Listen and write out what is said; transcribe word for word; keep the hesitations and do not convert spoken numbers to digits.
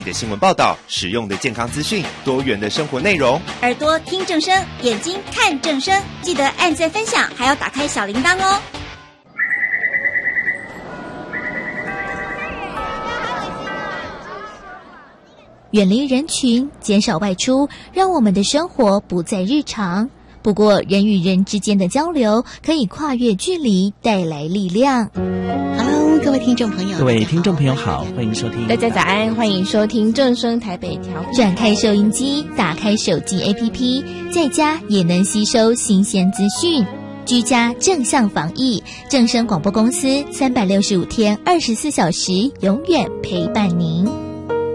的新闻报道，实用的健康资讯，多元的生活内容。 耳朵听正声，眼睛看正声，记得按赞分享，还要打开小铃铛哦。 远离人群，减少外出，让我们的生活不再日常。不过，人与人之间的交流可以跨越距离，带来力量。 Hello， 各位听众朋友， 各位听众朋友好，欢迎收听。 大家早安，欢迎收听正声台北调。 转开收音机，打开手机 A P P， 在家也能吸收新鲜资讯。居家正向防疫，正声广播公司三百六十五天，二十四小时，永远陪伴您。